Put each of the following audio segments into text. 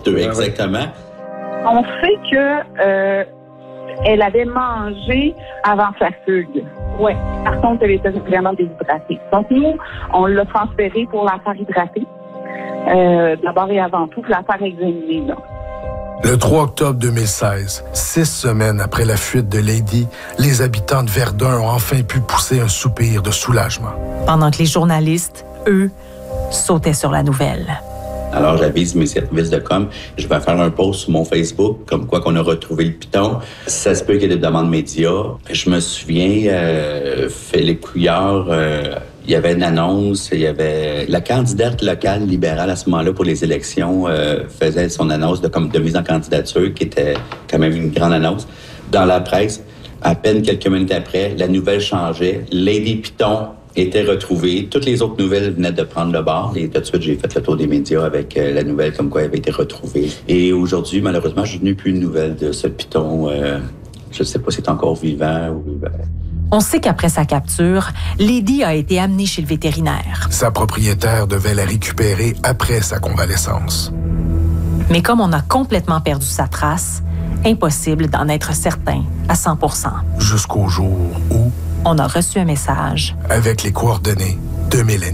piteux, exactement. On sait que elle avait mangé avant sa fugue. Oui. Par contre, elle était vraiment déshydratée. Donc, nous, on l'a transférée pour la faire hydrater. D'abord et avant tout, pour la faire examiner, là. Le 3 octobre 2016, 6 semaines après la fuite de Lady, les habitants de Verdun ont enfin pu pousser un soupir de soulagement. Pendant que les journalistes, eux, sautaient sur la nouvelle. Alors, j'avise mes services de com. Je vais faire un post sur mon Facebook, comme quoi qu'on a retrouvé le piton. Ça se peut qu'il y ait des demandes médias. Je me souviens, Philippe Couillard, il y avait une annonce, il y avait la candidate locale libérale à ce moment-là pour les élections faisait son annonce de mise en candidature, qui était quand même une grande annonce. Dans la presse, à peine quelques minutes après, la nouvelle changeait. Lady Piton était retrouvée. Toutes les autres nouvelles venaient de prendre le bord. Et tout de suite, j'ai fait le tour des médias avec la nouvelle comme quoi elle avait été retrouvée. Et aujourd'hui, malheureusement, je n'ai plus de nouvelles de ce piton. Je ne sais pas si c'est encore vivant ou... On sait qu'après sa capture, Lady a été amenée chez le vétérinaire. Sa propriétaire devait la récupérer après sa convalescence. Mais comme on a complètement perdu sa trace, impossible d'en être certain à 100%. Jusqu'au jour où... on a reçu un message. Avec les coordonnées de Mélanie.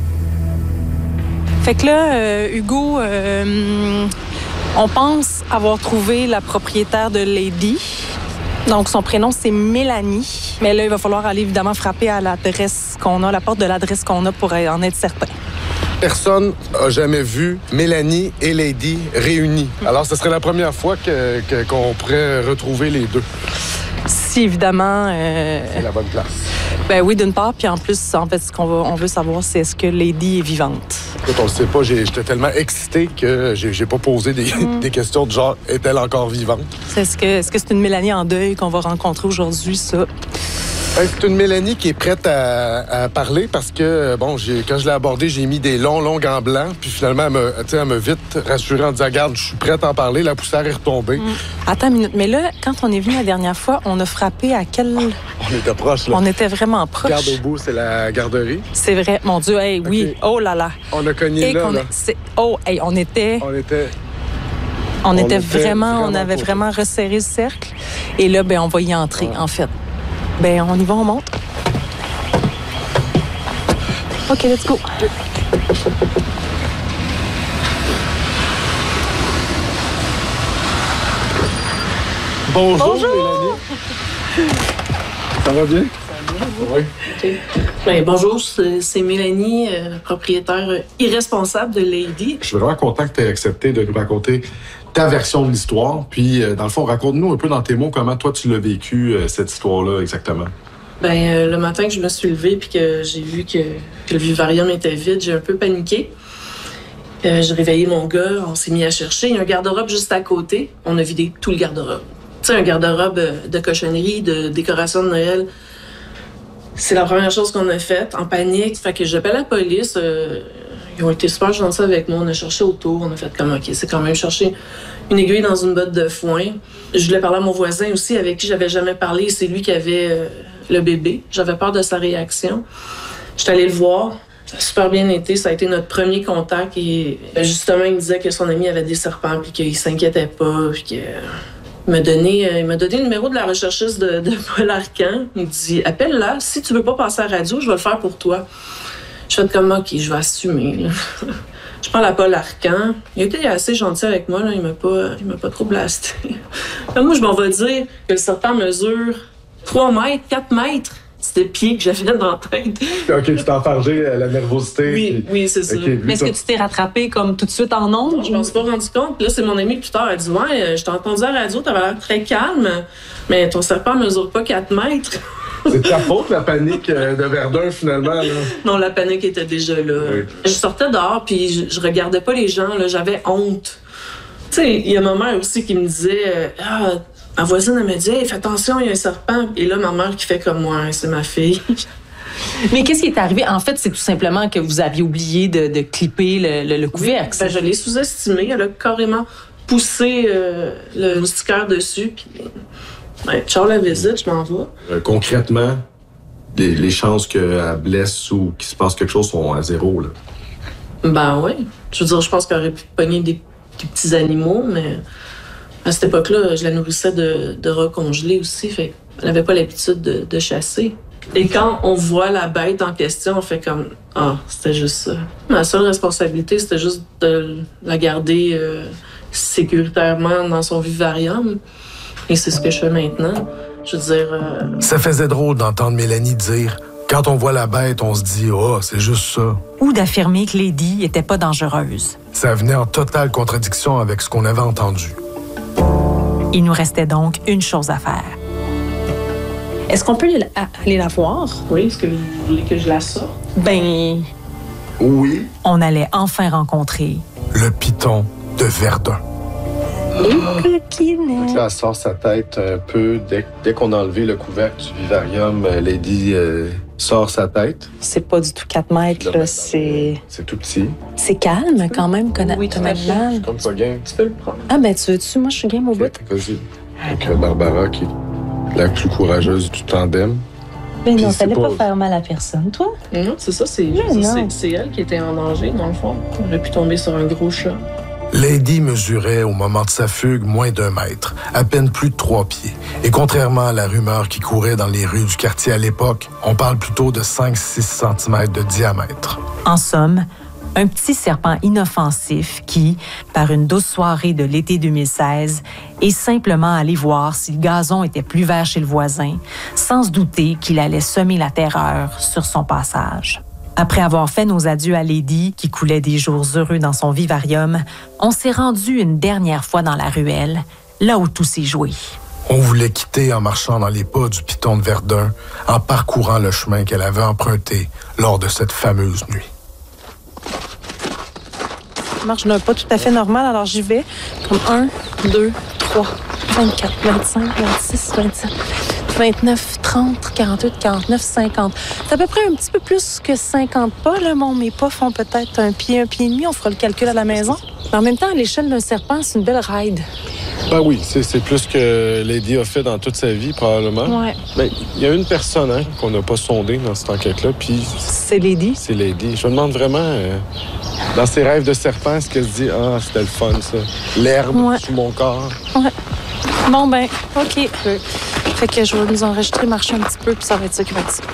Fait que là, Hugo, on pense avoir trouvé la propriétaire de Lady. Donc, son prénom, c'est Mélanie. Mais là, il va falloir aller évidemment frapper à l'adresse qu'on a, la porte de l'adresse qu'on a pour en être certain. Personne n'a jamais vu Mélanie et Lady réunies. Alors, ce serait la première fois qu'on pourrait retrouver les deux. Si, évidemment... C'est la bonne place. Ben oui, d'une part. Puis en plus, en fait, on veut savoir, c'est est-ce que Lady est vivante. Écoute, on le sait pas. J'étais tellement excité que j'ai pas posé des questions de genre, est-elle encore vivante? Est-ce que c'est une Mélanie en deuil qu'on va rencontrer aujourd'hui, ça? C'est une Mélanie qui est prête à parler parce que, bon, quand je l'ai abordée, j'ai mis des longs gants blancs. Puis finalement, elle m'a vite rassurée en disant, regarde, je suis prête à en parler. La poussière est retombée. Attends une minute. Mais là, quand on est venu la dernière fois, on a frappé à quel... On était proche, là. On était vraiment proche. Regarde au bout, c'est la garderie. C'est vrai. Mon Dieu, hey, okay. Oui. Oh là là. On a cogné là. On était vraiment... On avait vraiment resserré le cercle. Et là, ben, on va y entrer, en fait. Ben, on y va, on monte. OK, let's go. Bonjour. Mélanie. Ça va bien? Oui. Okay. Ben, bonjour, c'est Mélanie, propriétaire irresponsable de Lady. Je suis vraiment content que tu aies accepté de nous raconter ta version de l'histoire. Puis, dans le fond, raconte-nous un peu dans tes mots comment toi, tu l'as vécu, cette histoire-là, exactement. Ben, le matin que je me suis levée puis que j'ai vu que le vivarium était vide, j'ai un peu paniqué. J'ai réveillé mon gars, on s'est mis à chercher. Il y a un garde-robe juste à côté. On a vidé tout le garde-robe. Tu sais, un garde-robe de cochonnerie, de décoration de Noël. C'est la première chose qu'on a faite, en panique. Fait que j'appelle la police. Ils ont été super gentils avec moi. On a cherché autour. On a fait comme, OK, c'est quand même chercher une aiguille dans une botte de foin. Je voulais parler à mon voisin aussi, avec qui j'avais jamais parlé. C'est lui qui avait le bébé. J'avais peur de sa réaction. J'étais allée le voir. Ça a super bien été. Ça a été notre premier contact. Et justement, il me disait que son ami avait des serpents puis qu'il s'inquiétait pas. Puis que... Il m'a donné le numéro de la recherchiste de Paul Arcan. Il me dit, appelle-la. Si tu veux pas passer à la radio, je vais le faire pour toi. Je fais comme, OK, je vais assumer. Là. Je prends la Paul Arcan. Il a été assez gentil avec moi. Là. Il m'a pas trop blasté. Là, moi, je m'en vais dire que le serpent mesure 3 mètres, 4 mètres. C'était le pied que j'avais dans la tête. OK, tu t'es enfargé la nervosité. Oui, c'est ça. Okay, mais est-ce que tu t'es rattrapé comme tout de suite en ondes? Je m'en suis pas rendu compte. Là, c'est mon ami plus tard. Elle dit, ouais, je t'ai entendu à la radio, t'avais l'air très calme, mais ton serpent mesure pas 4 mètres. C'est ta faute, la panique de Verdun, finalement. Là. Non, la panique était déjà là. Oui. Je sortais dehors, puis je regardais pas les gens. Là, j'avais honte. Tu sais, il y a ma mère aussi qui me disait, ma voisine, elle me dit, hey, fais attention, il y a un serpent. Et là, ma mère qui fait comme moi, c'est ma fille. Mais qu'est-ce qui est arrivé? En fait, c'est tout simplement que vous aviez oublié de clipper le couvercle. Oui, ben, je l'ai sous-estimé. Elle a carrément poussé le moustiquaire dessus. Puis, ben, ciao la visite, je m'en vais. Concrètement, les chances qu'elle blesse ou qu'il se passe quelque chose sont à 0. Là. Ben oui. Je veux dire, je pense qu'elle aurait pu pogner des petits animaux, mais à cette époque-là, je la nourrissais de rats congelés aussi, fait qu'elle n'avait pas l'habitude de chasser. Et quand on voit la bête en question, on fait comme « Ah, c'était juste ça ». Ma seule responsabilité, c'était juste de la garder sécuritairement dans son vivarium. Et c'est ce que je fais maintenant. Je veux dire... Ça faisait drôle d'entendre Mélanie dire « Quand on voit la bête, on se dit « Oh, c'est juste ça ». Ou d'affirmer que Lady était pas dangereuse. Ça venait en totale contradiction avec ce qu'on avait entendu. Il nous restait donc une chose à faire. Est-ce qu'on peut aller la voir? Oui, est-ce que vous voulez que je la sorte? Ben... Oui. On allait enfin rencontrer Le Python de Verdun. Coquinet. Là, elle sort sa tête un peu. Dès qu'on a enlevé le couvercle du vivarium, Lady sort sa tête. C'est pas du tout 4 mètres, là. C'est tout petit. C'est calme quand même, Oui, tout à fait. C'est comme pas game. Tu peux le prendre. Ah, ben tu veux-tu? Moi, je suis game au bout. Vas-y. Avec Barbara, qui est la plus courageuse du tandem. Mais Puis non, c'est t'allais pas pas faire mal à personne, toi? Non, c'est ça, c'est elle qui était en danger, dans le fond. Elle aurait pu tomber sur un gros chat. Lady mesurait, au moment de sa fugue, moins d'1 mètre, à peine plus de 3 pieds. Et contrairement à la rumeur qui courait dans les rues du quartier à l'époque, on parle plutôt de 5-6 cm de diamètre. En somme, un petit serpent inoffensif qui, par une douce soirée de l'été 2016, est simplement allé voir si le gazon était plus vert chez le voisin, sans se douter qu'il allait semer la terreur sur son passage. Après avoir fait nos adieux à Lady, qui coulait des jours heureux dans son vivarium, on s'est rendu une dernière fois dans la ruelle, là où tout s'est joué. On voulait quitter en marchant dans les pas du Python de Verdun, en parcourant le chemin qu'elle avait emprunté lors de cette fameuse nuit. Je marche d'un pas tout à fait normal, alors j'y vais. Comme 1, 2, 3, 24, 25, 26, 27, 29, 30, 48, 49, 50. C'est à peu près un petit peu plus que 50 pas. Là. Mes pas font peut-être un pied et demi. On fera le calcul à la maison. Mais en même temps, à l'échelle d'un serpent, c'est une belle ride. Ben oui, c'est plus que Lady a fait dans toute sa vie, probablement. Ouais. Ben, il y a une personne qu'on n'a pas sondée dans cette enquête-là, puis... C'est Lady. C'est Lady. Je me demande vraiment, dans ses rêves de serpent, est-ce qu'elle se dit « Ah, c'était le fun, ça. L'herbe sous mon corps. » Ouais. Bon, ben, OK. Fait que je vais nous enregistrer, marcher un petit peu, puis ça va être ça qui va être ça.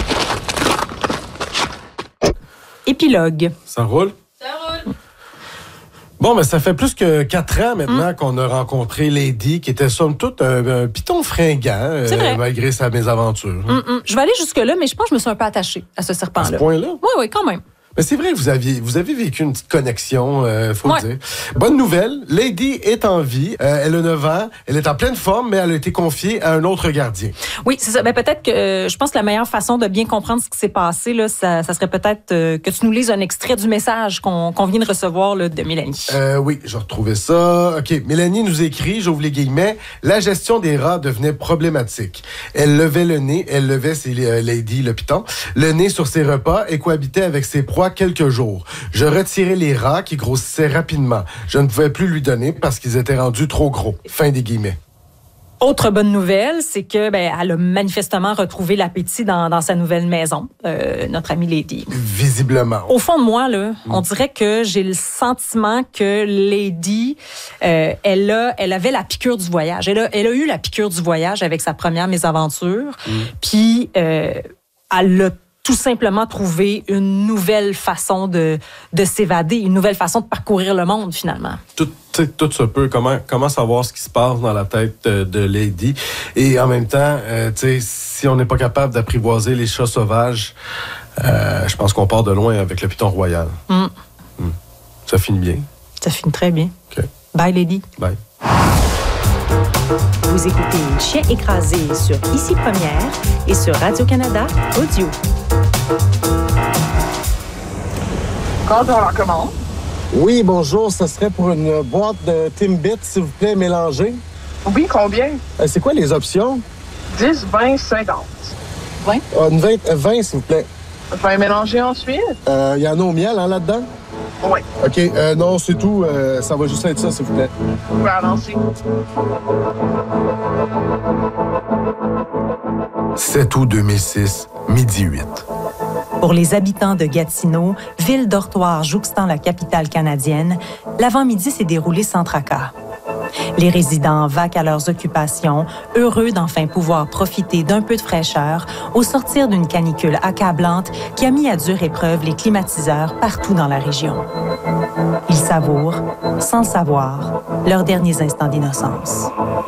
Épilogue. Ça roule? Ça roule. Bon, mais ça fait plus que 4 ans maintenant qu'on a rencontré Lady, qui était somme toute un python fringant, malgré sa mésaventure. Je vais aller jusque-là, mais je pense que je me suis un peu attachée à ce serpent-là. À ce point-là? Oui, quand même. Mais c'est vrai, vous avez vécu une petite connexion, faut le dire. Bonne nouvelle, Lady est en vie, elle a 9 ans, elle est en pleine forme, mais elle a été confiée à un autre gardien. Oui, c'est ça. Ben, peut-être que je pense que la meilleure façon de bien comprendre ce qui s'est passé, là, ça serait peut-être que tu nous lises un extrait du message qu'on vient de recevoir là, de Mélanie. Oui, j'ai retrouvé ça. OK, Mélanie nous écrit, j'ouvre les guillemets, la gestion des rats devenait problématique. Elle levait, c'est Lady le python, le nez sur ses repas et cohabitait avec ses proies quelques jours. Je retirais les rats qui grossissaient rapidement. Je ne pouvais plus lui donner parce qu'ils étaient rendus trop gros. Fin des guillemets. Autre bonne nouvelle, c'est que elle a manifestement retrouvé l'appétit dans sa nouvelle maison, notre amie Lady. Visiblement. Au fond de moi, là, on dirait que j'ai le sentiment que Lady, elle avait la piqûre du voyage. Elle a eu la piqûre du voyage avec sa première mésaventure. Puis, elle a tout simplement trouver une nouvelle façon de s'évader, une nouvelle façon de parcourir le monde, finalement. Tout se peut. Comment savoir ce qui se passe dans la tête de Lady? Et en même temps, si on n'est pas capable d'apprivoiser les chats sauvages, je pense qu'on part de loin avec le python royal. Ça finit bien. Ça finit très bien. OK. Bye, Lady. Bye. Vous écoutez Chien écrasé sur Ici Première et sur Radio-Canada Audio. Quand on recommence. Oui, bonjour. Ça serait pour une boîte de Timbit, s'il vous plaît, mélangée. Oui, combien? C'est quoi les options? 10, 20, 50. 20? Une 20, s'il vous plaît. Vin mélangé ensuite? Il y en a au miel, là-dedans? Oui. OK. Non, c'est tout. Ça va juste être ça, s'il vous plaît. Vous pouvez avancer. 7 août 2006, 12h08. Pour les habitants de Gatineau, ville dortoir jouxtant la capitale canadienne, l'avant-midi s'est déroulé sans tracas. Les résidents vaquent à leurs occupations, heureux d'enfin pouvoir profiter d'un peu de fraîcheur au sortir d'une canicule accablante qui a mis à dure épreuve les climatiseurs partout dans la région. Ils savourent, sans le savoir, leurs derniers instants d'innocence.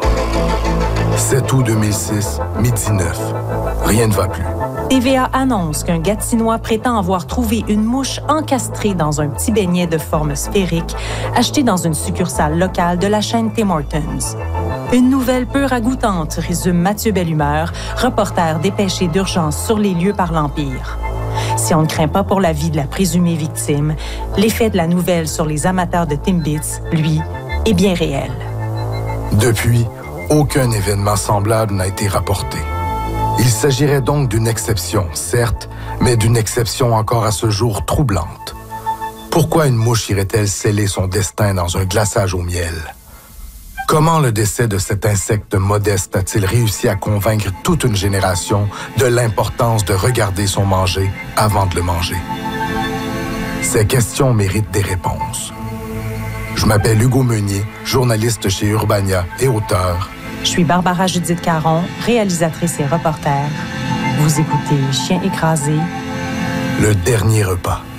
7 août 2006, midi 9. Rien ne va plus. TVA annonce qu'un Gatinois prétend avoir trouvé une mouche encastrée dans un petit beignet de forme sphérique acheté dans une succursale locale de la chaîne Tim Hortons. Une nouvelle peu ragoûtante, résume Mathieu Bellumeur, reporter dépêché d'urgence sur les lieux par l'Empire. Si on ne craint pas pour la vie de la présumée victime, l'effet de la nouvelle sur les amateurs de Timbits, lui, est bien réel. Depuis, aucun événement semblable n'a été rapporté. Il s'agirait donc d'une exception, certes, mais d'une exception encore à ce jour troublante. Pourquoi une mouche irait-elle sceller son destin dans un glaçage au miel? Comment le décès de cet insecte modeste a-t-il réussi à convaincre toute une génération de l'importance de regarder son manger avant de le manger? Ces questions méritent des réponses. Je m'appelle Hugo Meunier, journaliste chez Urbania et auteur. Je suis Barbara Judith Caron, réalisatrice et reporter. Vous écoutez Chien écrasé. Le dernier repas.